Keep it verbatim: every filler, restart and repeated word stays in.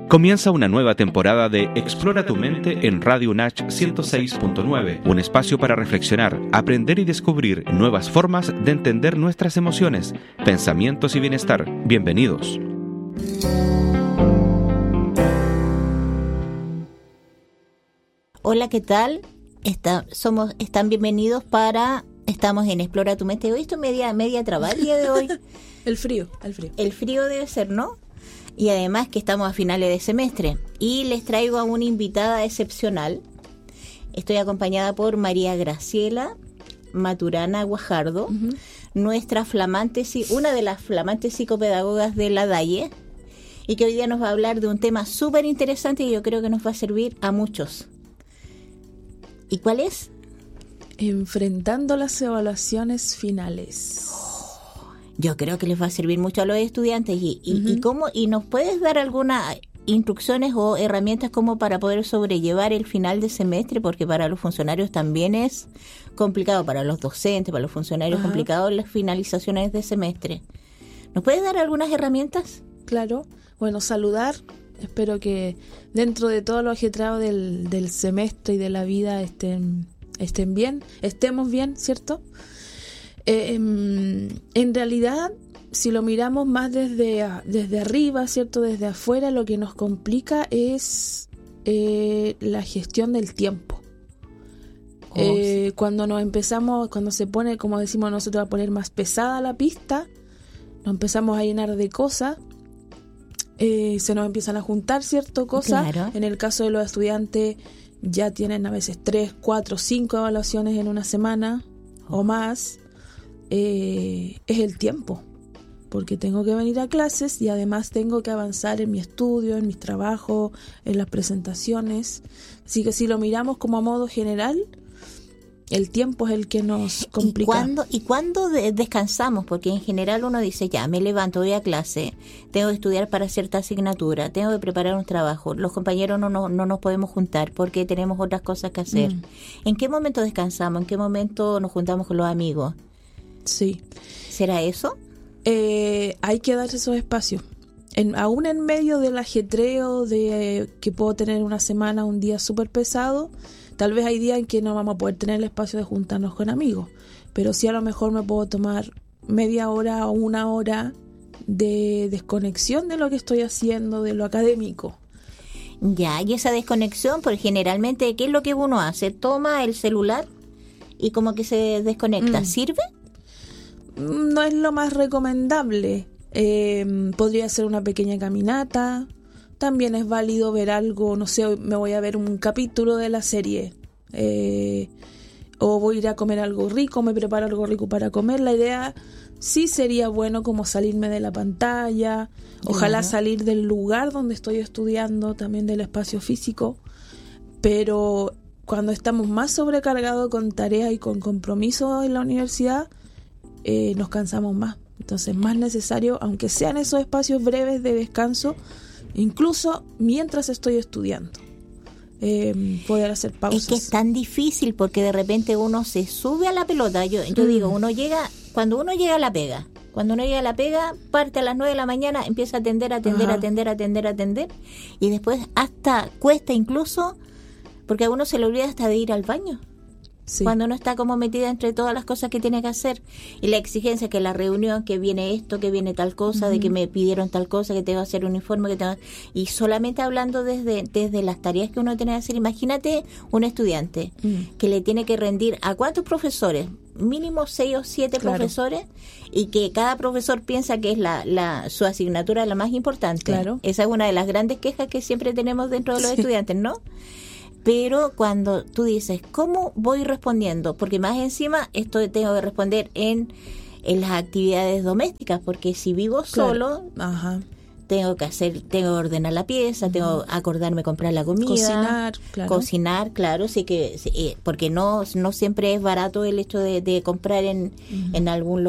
Comienza una nueva temporada de Explora tu mente en Radio Nach ciento seis punto nueve, un espacio para reflexionar, aprender y descubrir nuevas formas de entender nuestras emociones, pensamientos y bienestar. Bienvenidos. Hola, ¿qué tal? Está, somos, están bienvenidos para... Estamos en Explora tu mente. Hoy estoy media, media trabada el día de hoy. El frío, el frío. El frío debe ser, ¿no? Y además que estamos a finales de semestre. Y les traigo a una invitada excepcional. Estoy acompañada por María Graciela Maturana Guajardo, uh-huh. nuestra flamante, una de las flamantes psicopedagogas de la DAIE, y que hoy día nos va a hablar de un tema súper interesante y yo creo que nos va a servir a muchos. ¿Y cuál es? Enfrentando las evaluaciones finales. Yo creo que les va a servir mucho a los estudiantes. ¿Y, y, uh-huh. y cómo y nos puedes dar algunas instrucciones o herramientas como para poder sobrellevar el final de semestre? Porque para los funcionarios también es complicado, para los docentes, para los funcionarios, uh-huh. complicado las finalizaciones de semestre. ¿Nos puedes dar algunas herramientas? Claro. Bueno, saludar. Espero que dentro de todo lo ajetreado del, del semestre y de la vida estén, estén bien, estemos bien, ¿cierto? Eh, en realidad, si lo miramos más desde, desde arriba, ¿cierto? Desde afuera, lo que nos complica es eh, la gestión del tiempo. Oh, eh, sí. Cuando nos empezamos, cuando se pone, como decimos nosotros, a poner más pesada la pista, nos empezamos a llenar de cosas, eh, se nos empiezan a juntar, ¿cierto? Cosas. Claro. En el caso de los estudiantes, ya tienen a veces tres, cuatro, cinco evaluaciones en una semana oh. o más. Eh, es el tiempo, porque tengo que venir a clases y además tengo que avanzar en mi estudio, en mis trabajos, en las presentaciones. Así que si lo miramos como a modo general, el tiempo es el que nos complica. ¿Y cuándo, y cuándo de, descansamos? Porque en general uno dice, ya, me levanto, voy a clase, tengo que estudiar para cierta asignatura, tengo que preparar un trabajo, los compañeros no, no, no nos podemos juntar porque tenemos otras cosas que hacer. Mm. ¿En qué momento descansamos? ¿En qué momento nos juntamos con los amigos? Sí. ¿Será eso? Eh, hay que darse esos espacios. En, aún en medio del ajetreo de eh, que puedo tener una semana, un día súper pesado, tal vez hay días en que no vamos a poder tener el espacio de juntarnos con amigos, pero sí a lo mejor me puedo tomar media hora o una hora de desconexión de lo que estoy haciendo, de lo académico. Ya, y esa desconexión, pues generalmente, ¿qué es lo que uno hace? Toma el celular y como que se desconecta. Mm. ¿Sirve? No es lo más recomendable. Eh, podría ser una pequeña caminata. También es válido ver algo, no sé, me voy a ver un capítulo de la serie. Eh, o voy a ir a comer algo rico, me preparo algo rico para comer. La idea sí sería bueno como salirme de la pantalla. Ojalá claro. salir del lugar donde estoy estudiando, también del espacio físico. Pero cuando estamos más sobrecargados con tareas y con compromisos en la universidad, Eh, nos cansamos más. Entonces más necesario, aunque sean esos espacios breves de descanso, incluso mientras estoy estudiando, eh, poder hacer pausas. Es que es tan difícil porque de repente uno se sube a la pelota. Yo, yo mm. digo, uno llega, cuando uno llega a la pega, cuando uno llega a la pega, parte a las nueve de la mañana, empieza a atender, atender, Ajá. atender, atender, atender, y después hasta cuesta incluso, porque a uno se le olvida hasta de ir al baño. Sí. Cuando uno está como metida entre todas las cosas que tiene que hacer y la exigencia que la reunión, que viene esto, que viene tal cosa, uh-huh. de que me pidieron tal cosa, que tengo que hacer un informe, que tengo... y solamente hablando desde desde las tareas que uno tiene que hacer. Imagínate un estudiante uh-huh. que le tiene que rendir a cuántos profesores, mínimo seis o siete claro. profesores, y que cada profesor piensa que es la, la su asignatura la más importante. Claro. Esa es una de las grandes quejas que siempre tenemos dentro de los sí. estudiantes, ¿no? Pero cuando tú dices, ¿cómo voy respondiendo? Porque más encima esto tengo que responder en, en las actividades domésticas, porque si vivo solo, claro. Ajá. tengo que hacer, tengo que ordenar la pieza, uh-huh. tengo que acordarme comprar la comida, cocinar, claro, cocinar, claro, sí que, sí, porque no no siempre es barato el hecho de, de comprar en, uh-huh. en algún